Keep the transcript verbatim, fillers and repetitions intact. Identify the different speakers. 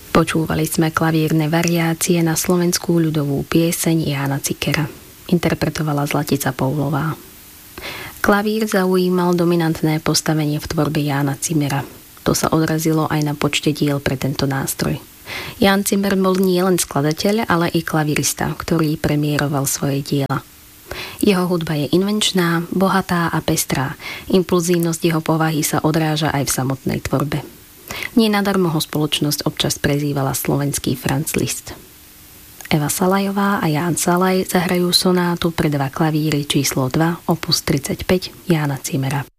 Speaker 1: Počúvali sme klavírne variácie na slovenskú ľudovú pieseň Jána Cikera. Interpretovala Zlatica Poulová. Klavír zaujímal dominantné postavenie v tvorbe Jána Zimmera. To sa odrazilo aj na počte diel pre tento nástroj. Ján Zimmer bol nielen skladateľ, ale i klavírista, ktorý premiéroval svoje diela. Jeho hudba je invenčná, bohatá a pestrá. Impulzívnosť jeho povahy sa odráža aj v samotnej tvorbe. Nie nadarmo ho spoločnosť občas prezývala slovenský Franz Liszt. Eva Salajová a Ján Salaj zahrajú sonátu pre dva klavíry číslo dva, opus tridsaťpäť Jána Zimmera.